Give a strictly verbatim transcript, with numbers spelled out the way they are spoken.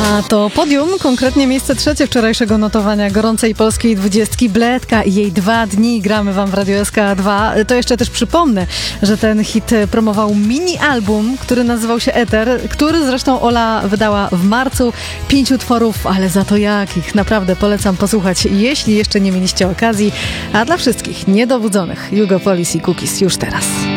A to podium, konkretnie miejsce trzecie wczorajszego notowania gorącej polskiej dwudziestki. Bledka i jej dwa dni gramy wam w Radio S K dwa. To jeszcze też przypomnę, że ten hit promował mini-album, który nazywał się Eter, który zresztą Ola wydała w marcu. Pięć utworów, ale za to jakich. Naprawdę polecam posłuchać, jeśli jeszcze nie mieliście okazji. A dla wszystkich niedowudzonych, Hugo Police i Cookies już teraz.